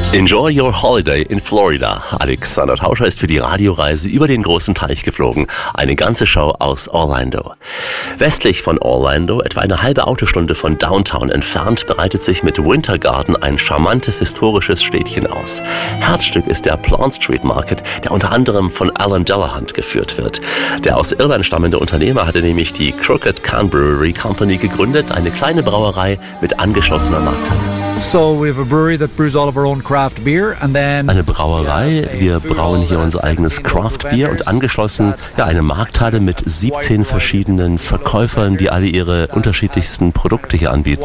Enjoy your holiday in Florida. Alexander Tauscher ist für die Radioreise über den großen Teich geflogen. Eine ganze Show aus Orlando. Westlich von Orlando, etwa eine halbe Autostunde von Downtown entfernt, breitet sich mit Winter Garden ein charmantes historisches Städtchen aus. Herzstück ist der Plant Street Market, der unter anderem von Alan Delahunt geführt wird. Der aus Irland stammende Unternehmer hatte nämlich die Crooked Can Brewery Company gegründet, eine kleine Brauerei mit angeschlossener Markthalle. So we have a brewery that brews all of our own craft beer and then eine Brauerei, wir brauen hier unser eigenes Craft Beer und angeschlossen eine Markthalle mit 17 verschiedenen Verkäufern, die alle ihre unterschiedlichsten Produkte hier anbieten.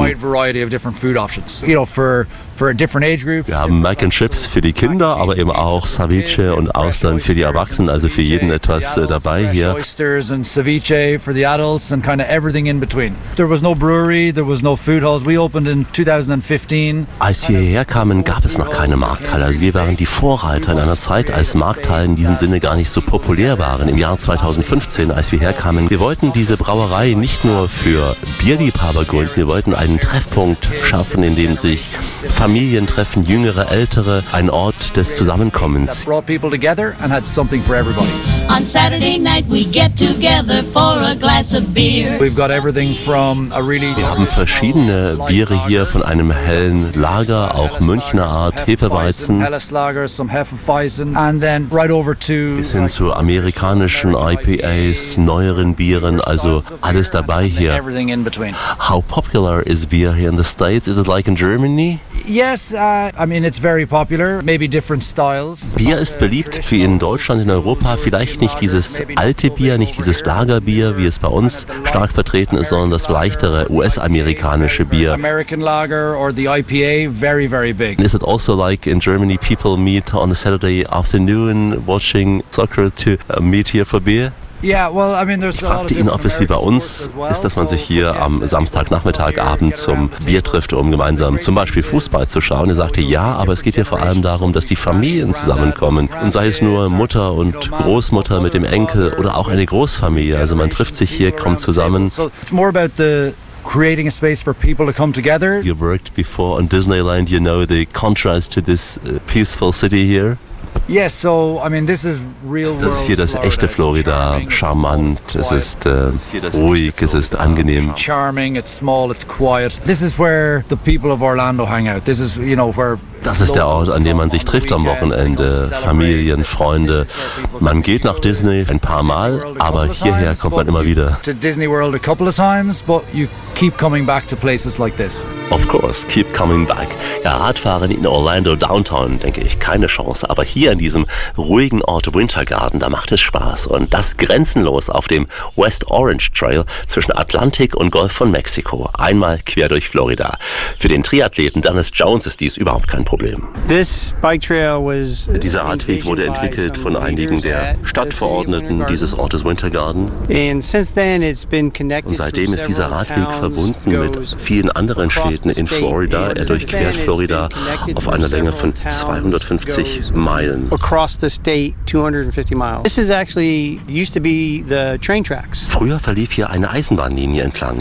Wir haben Mac and Chips für die Kinder, aber eben auch Ceviche und Austern für die Erwachsenen, also für jeden etwas dabei hier. Oysters and ceviche for the adults and kind of everything in between. There was no brewery, there was no food halls. We opened in 2015. Als wir hierher kamen, gab es noch keine Markthalle. Also wir waren die Vorreiter in einer Zeit, als Markthallen in diesem Sinne gar nicht so populär waren. Im Jahr 2015, als wir herkamen, wir wollten diese Brauerei nicht nur für Bierliebhaber gründen, wir wollten einen Treffpunkt schaffen, in dem sich Familien treffen, Jüngere, Ältere, ein Ort des Zusammenkommens. On Saturday night we get together for a glass of beer. We've got everything from a really Wir haben verschiedene Biere hier, von einem hellen Lager, auch Münchner Art, Hefeweizen, bis hin zu amerikanischen IPAs, neueren Bieren, also alles dabei hier. How popular is beer here in the States? Is it like in Germany? Yes, I mean it's very popular, maybe different styles. Bier ist beliebt wie in Deutschland, in Europa, vielleicht nicht dieses alte Bier, nicht dieses Lagerbier, wie es bei uns stark vertreten ist, sondern das leichtere US-amerikanische Bier. American lager or the IPA, very, very big. Is it also like in Germany people meet on a Saturday afternoon watching soccer to meet here for beer? Ich fragte ihn, ob es wie bei uns ist, dass man sich hier am Samstagnachmittag, Abend zum Bier trifft, um gemeinsam zum Beispiel Fußball zu schauen. Er sagte, ja, aber es geht hier vor allem darum, dass die Familien zusammenkommen. Und sei es nur Mutter und Großmutter mit dem Enkel oder auch eine Großfamilie. Also man trifft sich hier, kommt zusammen. Creating a space for people to come together. You worked before on Disneyland, you know the contrast to this peaceful city here. Yes, so I mean this is real. Das ist hier das echte Florida, charmant, es ist ruhig, es ist angenehm. Charming, it's small, it's quiet. This is where the people of Orlando hang out. This is, where das ist der Ort, an dem man sich trifft am Wochenende, Familien, Freunde. Man geht nach Disney ein paar Mal, aber hierher kommt man immer wieder. To Disney World a couple of times, but you keep coming back to places like this. Of course, keep coming back. Ja, Radfahren in Orlando Downtown, denke ich, keine Chance. Aber hier in diesem ruhigen Ort Winter Garden, da macht es Spaß. Und das grenzenlos auf dem West Orange Trail zwischen Atlantik und Golf von Mexiko. Einmal quer durch Florida. Für den Triathleten Dennis Jones ist dies überhaupt kein Problem. Dieser Radweg wurde entwickelt von einigen der Stadtverordneten dieses Ortes Winter Garden. Und seitdem ist dieser Radweg verbunden mit vielen anderen Städten in Florida. Er durchquert Florida auf einer Länge von 250 Meilen. Früher verlief hier eine Eisenbahnlinie entlang.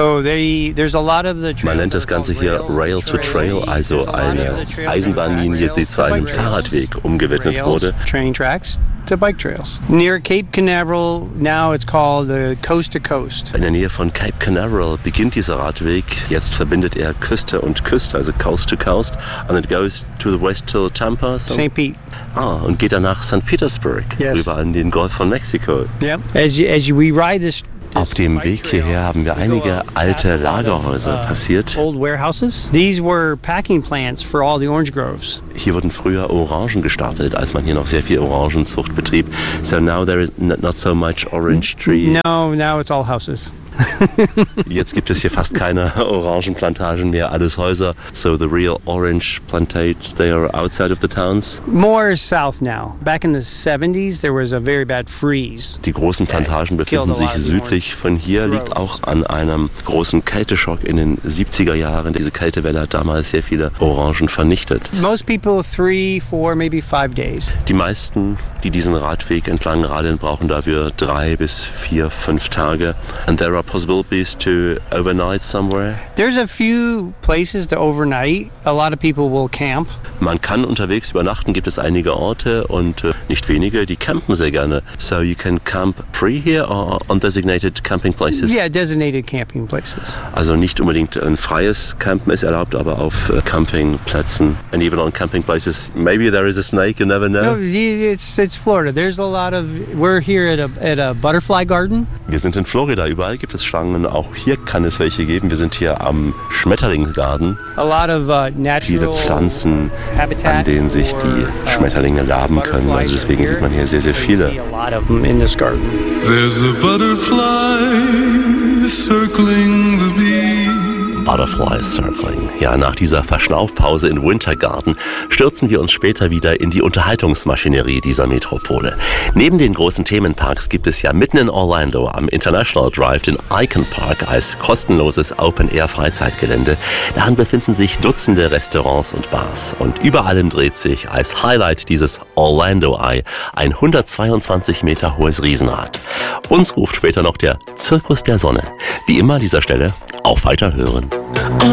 Man nennt das Ganze hier Rail to Trail, also eine Eisenbahnlinie, die zu einem Fahrradweg umgewidmet wurde. To bike trails. Near Cape Canaveral, now it's called the Coast to Coast. In der Nähe von Cape Canaveral beginnt dieser Radweg. Jetzt verbindet er Küste und Küste, also Coast to Coast, and it goes to the west till Tampa. So. St. Pete. Und geht dann nach St. Petersburg, rüber an den Golf von Mexiko. Yep. We ride this. Auf dem Weg hierher haben wir einige alte Lagerhäuser passiert. Old warehouses. These were packing plants for all the orange groves. Hier wurden früher Orangen gestapelt, als man hier noch sehr viel Orangenzucht betrieb. So now there is not so much orange tree. No, now it's all houses. Jetzt gibt es hier fast keine Orangenplantagen mehr, alles Häuser. So the real orange plantations, they are outside of the towns? More south now. Back in the 70s there was a very bad freeze. Die großen Plantagen befinden sich südlich von hier, liegt auch an einem großen Kälteschock in den 70er Jahren. Diese Kältewelle hat damals sehr viele Orangen vernichtet. Most people 3, 4, maybe 5 days. Die meisten, die diesen Radweg entlang radeln, brauchen dafür 3 bis 4, 5 Tage. And there are possibilities to overnight somewhere? There's a few places to overnight. A lot of people will camp. Man kann unterwegs übernachten, gibt es einige Orte und nicht wenige, die campen sehr gerne. So you can camp free here or on designated camping places? Yeah, designated camping places. Also nicht unbedingt ein freies Campen ist erlaubt, aber auf Campingplätzen and even on camping places. Maybe there is a snake, you never know. No, it's Florida. There's a lot of. We're here at a butterfly garden. Wir sind in Florida, überall gibt es Schlangen. Auch hier kann es welche geben. Wir sind hier am Schmetterlingsgarten. A lot of natural Viele Pflanzen, an denen sich die Schmetterlinge laben können. Also deswegen sieht man hier sehr, sehr viele. There's a butterfly circling the bee. Butterfly Circling. Ja, nach dieser Verschnaufpause in Winter Garden stürzen wir uns später wieder in die Unterhaltungsmaschinerie dieser Metropole. Neben den großen Themenparks gibt es ja mitten in Orlando am International Drive den Icon Park als kostenloses Open-Air-Freizeitgelände. Darin befinden sich Dutzende Restaurants und Bars. Und über allem dreht sich als Highlight dieses Orlando Eye ein 122 Meter hohes Riesenrad. Uns ruft später noch der Zirkus der Sonne. Wie immer an dieser Stelle auf Weiterhören.